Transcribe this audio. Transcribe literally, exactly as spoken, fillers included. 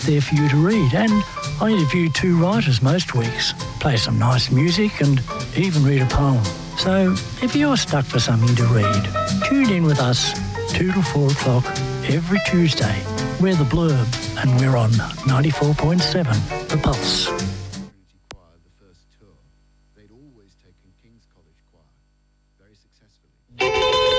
there for you to read. And I interview two writers most weeks, play some nice music and even read a poem. So if you're stuck for something to read, tune in with us two to four o'clock every Tuesday. We're The Blurb and we're on ninety-four point seven The Pulse.